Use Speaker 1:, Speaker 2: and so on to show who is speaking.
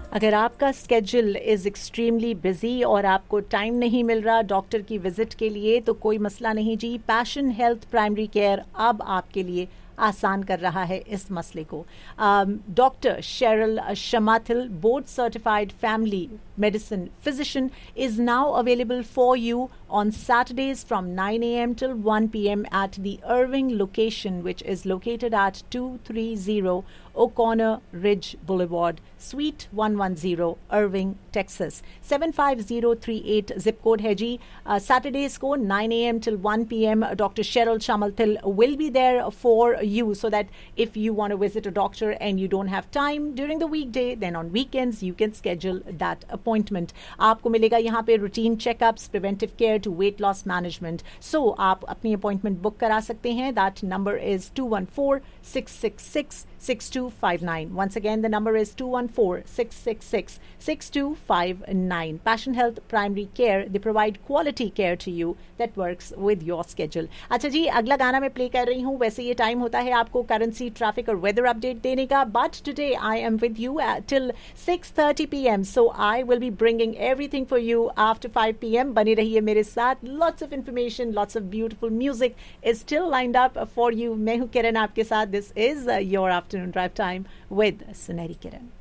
Speaker 1: अगर आपका schedule is extremely busy और आपको टाइम नहीं मिल रहा डॉक्टर की विजिट के लिए, तो कोई मसला नहीं जी। पैशन हेल्थ प्राइमरी केयर अब आपके लिए आसान कर रहा है इस मसले को। Doctor Cheryl शमाथिल, board certified family medicine physician, is now available for you on Saturdays from 9 a.m. till 1 p.m. at the Irving location, which is located at 230 O'Connor Ridge Boulevard, Suite 110, Irving, Texas 75038 zip code है जी। Saturdays को 9 a.m. till 1 p.m. Dr. Cheryl Chamalthil will be there for you, so that if you want to visit a doctor and you don't have time during the weekday, then on weekends you can schedule that appointment. आपको मिलेगा यहाँ पे routine checkups, preventive care to weight loss management. सो आप अपनी appointment book करा सकते हैं। That number is 214-666-6259। Once again, the number is 214-666-6259. Passion Health Primary Care, they provide quality care to you that works with your schedule. अच्छा जी, अगला गाना मैं play कर रही हूँ। वैसे ये टाइम होता है आपको करेंसी, ट्रैफिक और वेदर अपडेट देने का, but today I am with you till 6:30 p.m. So I will be bringing everything for you after 5 p.m. बने रहिए मेरे साथ। Lots of information, lots of beautiful music is still lined up for you. मैं हूँ किरण आपके साथ। This is your afternoon drive time with Suneri Kiran.